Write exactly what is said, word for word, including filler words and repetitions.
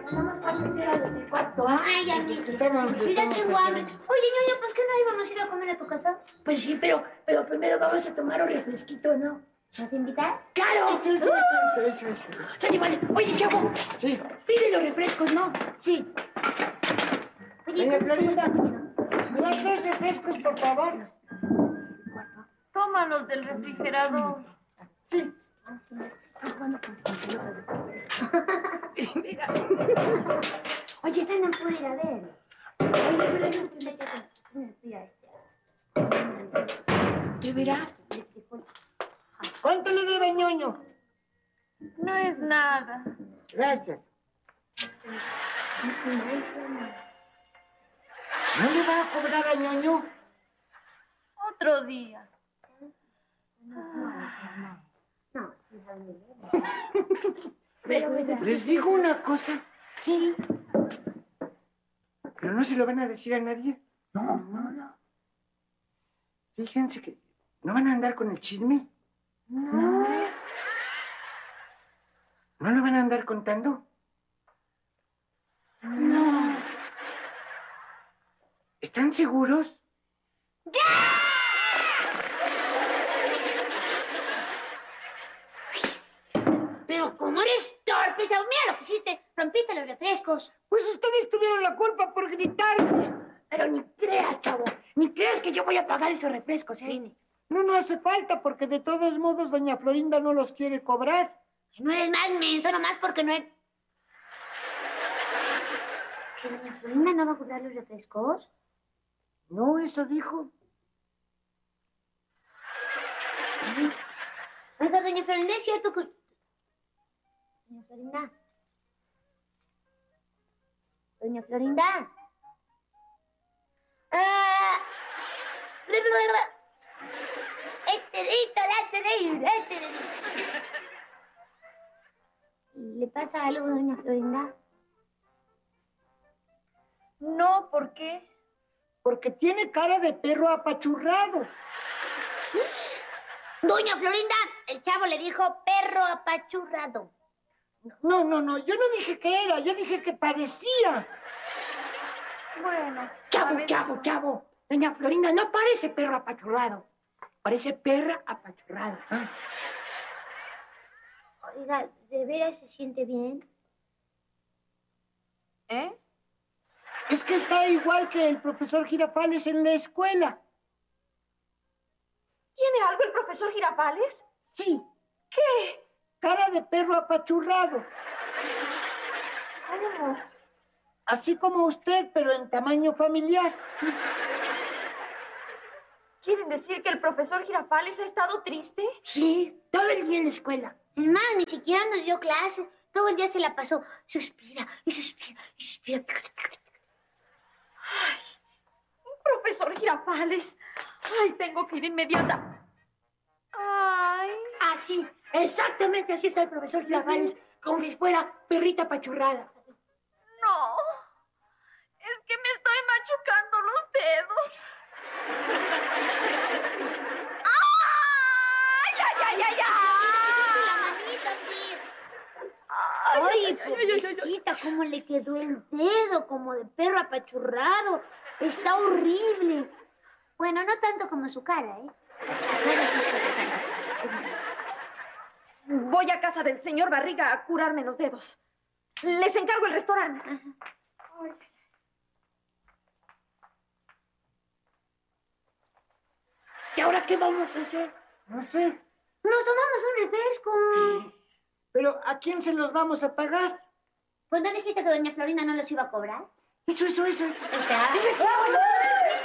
Nada más falta ir a los cuarto. Ay, amiguito, yo ya tengo hambre. Oye, ñoño, pues, ¿qué no íbamos a ir a comer a tu casa? Pues sí, pero, pero primero vamos a tomar un refresquito, ¿no? ¿Nos invitas? ¡Claro! Eso, eso, eso, eso, eso. Sale, vale. Oye, chavo. Sí. Pide los refrescos, ¿no? Sí. Oye, Doña ¿cómo Florinda, te- ¿me das tres refrescos, por favor? Tómalos del refrigerador. Sí. Mira. Oye, Yo no puedo ir a ver. oye, pero eso- ¿de veras? ¿Cuánto le debe, ñoño? No es nada. Gracias. ¿No le va a cobrar a ñoño? Otro día. No, sí, sabe Pero, Les digo una cosa. Sí. ¿Pero no se lo van a decir a nadie? no, no, no. Fíjense que no van a andar con el chisme. No. ¿No lo van a andar contando? No. ¿Están seguros? Pero ¿cómo eres torpe? Mira lo que hiciste. Rompiste los refrescos. Pues ustedes tuvieron la culpa por gritar. Pero ni creas, chavo. Ni creas que yo voy a pagar esos refrescos, ¿eh? No, no hace falta, porque de todos modos doña Florinda no los quiere cobrar. Que no eres más menso, nomás porque no eres... ¿Que doña Florinda no va a cobrar los refrescos? No, eso dijo. Oiga, doña Florinda, ¿es cierto que... Doña Florinda. Doña Florinda. Ah... Este dedito, este dedito, este dedito. ¿Le pasa algo, doña Florinda? No, ¿por qué? Porque tiene cara de perro apachurrado. Doña Florinda, el chavo le dijo perro apachurrado. No, no, no, yo no dije que era, yo dije que parecía. Bueno, a Chavo, veces chavo, son- chavo. Doña Florinda no parece perro apachurrado. Parece perra apachurrada. Ah, Oiga, ¿de veras se siente bien? ¿Eh? es que está igual que el profesor Girafales en la escuela. ¿Tiene algo el profesor Girafales? Sí, ¿Qué? cara de perro apachurrado. ¿Cómo? Así como usted, pero en tamaño familiar. ¿Quieren decir que el profesor Girafales ha estado triste? Sí, todo el día en la escuela. Es más, ni siquiera nos dio clase. Todo el día se la pasó. Suspira y suspira y suspira. ¡Ay! ¡Profesor Girafales! ¡Ay, tengo que ir inmediata! ¡Ay! Así, exactamente así está el profesor Girafales, como si fuera perrita apachurrada. ¡No! Es que me estoy machucando los dedos. ¡Ay, ay, ay, ay, ay! Ay, pobrecita, cómo le quedó el dedo, como de perro apachurrado. Está horrible. Bueno, no tanto como su cara, ¿eh? Pero sí está Voy a casa del señor Barriga a curarme los dedos. Les encargo el restaurante. Ay. ¿Y ahora qué vamos a hacer? No sé, Nos tomamos un refresco. pero ¿a quién se los vamos a pagar? ¿Pues no dijiste que doña Florinda no los iba a cobrar? Eso, eso, eso, eso. Está.